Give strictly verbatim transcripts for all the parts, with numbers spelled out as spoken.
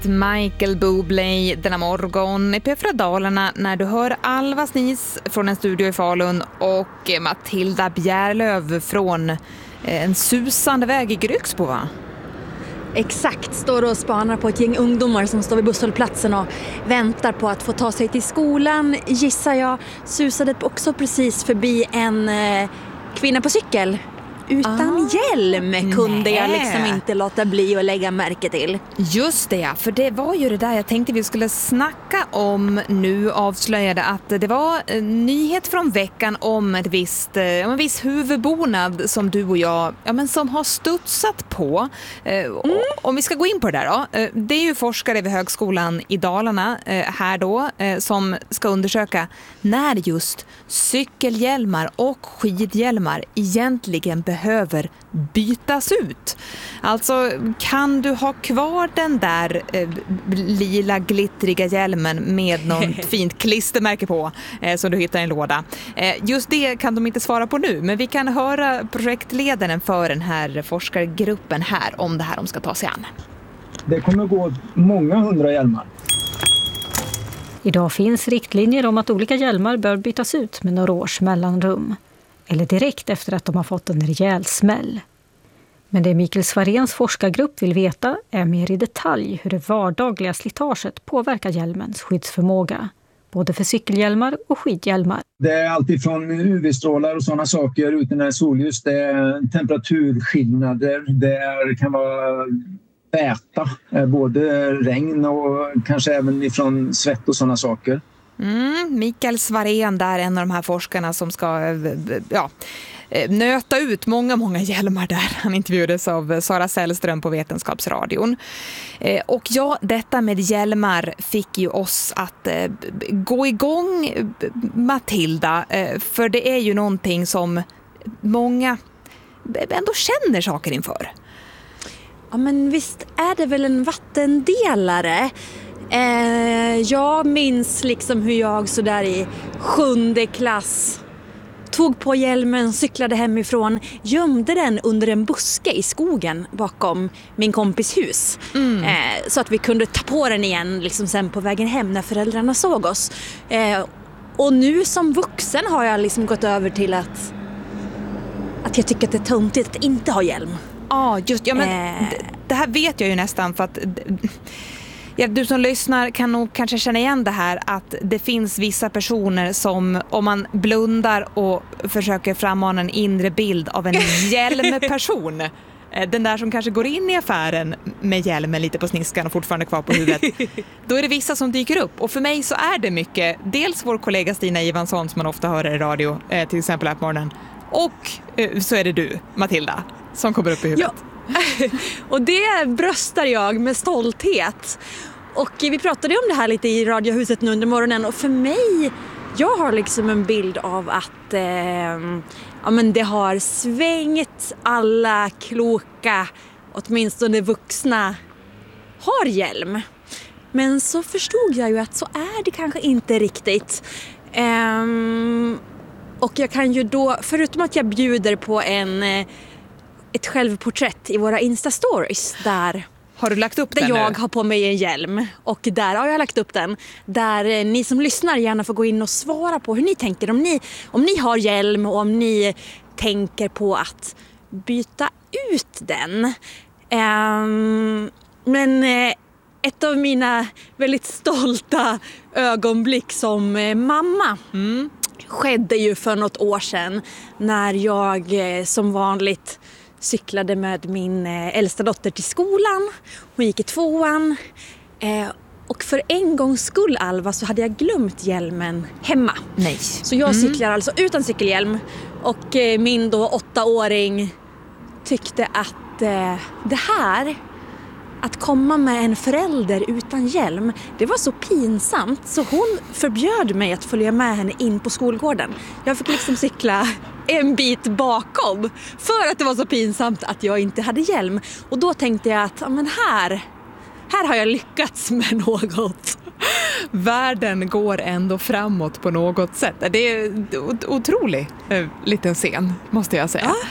Michael Bublé denna morgon i P fyra Dalarna när du hör Alva Snis från en studio i Falun och Matilda Bjärlöv från en susande väg i Grycksbo, va? Exakt, står och spanar på ett gäng ungdomar som står vid busshållplatsen och väntar på att få ta sig till skolan, gissar jag. Susade också precis förbi en eh, kvinna på cykel. Utan ah, hjälm kunde nej. jag liksom inte låta bli att lägga märke till. Just det, ja, för det var ju det där jag tänkte vi skulle snacka om nu. Avslöjade att det var en nyhet från veckan om ett visst, en viss huvudbonad som du och jag, ja, men som har studsat på. Mm. Om vi ska gå in på det där då. Det är ju forskare vid högskolan i Dalarna här då som ska undersöka när just cykelhjälmar och skidhjälmar egentligen behöver bytas ut. Alltså, kan du ha kvar den där eh, lila glittriga hjälmen med någon fint klistermärke på eh, som du hittar i en låda? Eh, just det kan de inte svara på nu, men vi kan höra projektledaren för den här forskargruppen här om det här de ska ta sig an. Det kommer gå många hundra hjälmar. Idag finns riktlinjer om att olika hjälmar bör bytas ut med några års mellanrum. Eller direkt efter att de har fått en rejäl smäll. Men det Mikael Svaréns forskargrupp vill veta är mer i detalj hur det vardagliga slitaget påverkar hjälmens skyddsförmåga. Både för cykelhjälmar och skidhjälmar. Det är alltid från U V-strålar och sådana saker ute när det är solljus. Det är temperaturskillnader. Det är, kan vara väta. Både regn och kanske även ifrån svett och sådana saker. Mm, Mikael Svarén där, en av de här forskarna som ska ja, nöta ut många, många hjälmar där. Han intervjuades av Sara Sällström på Vetenskapsradion. Och ja, detta med hjälmar fick ju oss att gå igång, Matilda. För det är ju någonting som många ändå känner saker inför. Ja, men visst är det väl en vattendelare. Eh, jag minns liksom hur jag så där i sjunde klass tog på hjälmen, cyklade hemifrån, gömde den under en buske i skogen bakom min kompis hus. Mm. Eh, så att vi kunde ta på den igen liksom sen på vägen hem när föräldrarna såg oss. Eh, och nu som vuxen har jag liksom gått över till att, att jag tycker att det är töntigt att inte ha hjälm. Ja, just ja, men eh. det, det här vet jag ju nästan för att... Ja, du som lyssnar kan nog kanske känna igen det här att det finns vissa personer som om man blundar och försöker frammana en inre bild av en hjälmperson, den där som kanske går in i affären med hjälmen lite på sniskan och fortfarande kvar på huvudet, då är det vissa som dyker upp. Och för mig så är det mycket, dels vår kollega Stina Ivansson som man ofta hör i radio, till exempel här på morgonen, och så är det du, Matilda, som kommer upp i huvudet. Ja. Och det bröstar jag med stolthet. Och vi pratade om det här lite i radiohuset nu under morgonen. Och för mig, jag har liksom en bild av att eh, ja, men det har svängt. Alla kloka, åtminstone vuxna, har hjälm. Men så förstod jag ju att så är det kanske inte riktigt. Ehm, och jag kan ju då, förutom att jag bjuder på en... ett självporträtt i våra Insta-stories där, har du lagt upp där den jag nu? har på mig en hjälm. Och där ja, jag har lagt upp den. Där eh, ni som lyssnar gärna får gå in och svara på hur ni tänker. Om ni, om ni har hjälm och om ni tänker på att byta ut den. Um, men eh, ett av mina väldigt stolta ögonblick som eh, mamma mm. skedde ju för något år sedan. När jag eh, som vanligt cyklade med min äldsta dotter till skolan. Hon gick i tvåan. Eh, och för en gångs skull, Alva, så hade jag glömt hjälmen hemma. Nej. Så jag mm. cyklar alltså utan cykelhjälm. Och eh, min då åttaåring tyckte att eh, det här, att komma med en förälder utan hjälm, det var så pinsamt. Så hon förbjöd mig att följa med henne in på skolgården. Jag fick liksom cykla en bit bakom för att det var så pinsamt att jag inte hade hjälm. Och då tänkte jag att ja, men här, här har jag lyckats med något. Världen går ändå framåt på något sätt. Det är otrolig eh, liten scen, måste jag säga. Ja.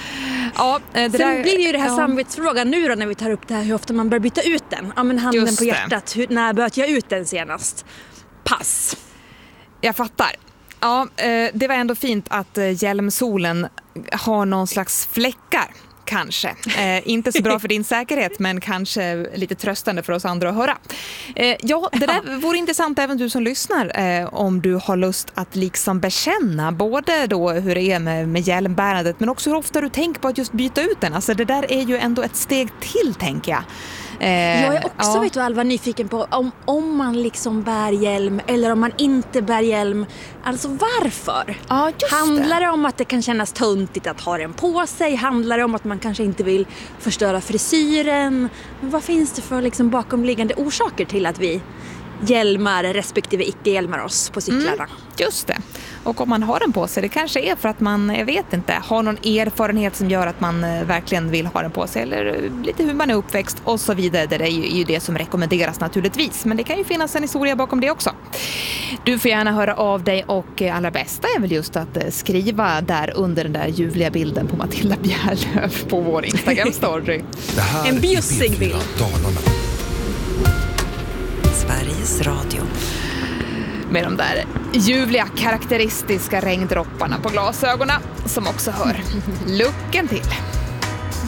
Ja, det Sen där, blir det ju det här ja. samvetsfrågan nu då när vi tar upp det här hur ofta man bör byta ut den. Ja, men handen Just på det. hjärtat, hur, när bytte jag ut den senast? Pass. Jag fattar. Ja, eh, det var ändå fint att eh, hjälmsolen har någon slags fläckar. Kanske. Eh, inte så bra för din säkerhet, men kanske lite tröstande för oss andra att höra. Eh, ja, det där vore intressant även du som lyssnar eh, om du har lust att liksom bekänna både då hur det är med, med hjälmbärandet men också hur ofta du tänker på att just byta ut den. Alltså det där är ju ändå ett steg till, tänker jag. Eh, Jag är också, ja. vet du Alva, nyfiken på om, om man liksom bär hjälm eller om man inte bär hjälm. Alltså varför? Ja, just Handlar det. det om att det kan kännas töntigt att ha den på sig? Handlar det om att man kanske inte vill förstöra frisyren? Men vad finns det för liksom bakomliggande orsaker till att vi hjälmar respektive icke-hjälmar oss på cyklarna? Mm, just det. Och om man har den på sig, det kanske är för att man, jag vet inte, har någon erfarenhet som gör att man eh, verkligen vill ha den på sig, eller lite hur man är uppväxt och så vidare. Det är ju, är ju det som rekommenderas naturligtvis, men det kan ju finnas en historia bakom det också. Du får gärna höra av dig, och eh, allra bästa är väl just att eh, skriva där under den där ljuvliga bilden på Matilda Bjärlöf på vår Instagram-story. Det här En bjussig är P fyra bild. Dalarna. Sveriges Radio. Med de där ljuvliga karaktäristiska regndropparna på glasögonen som också hör looken till.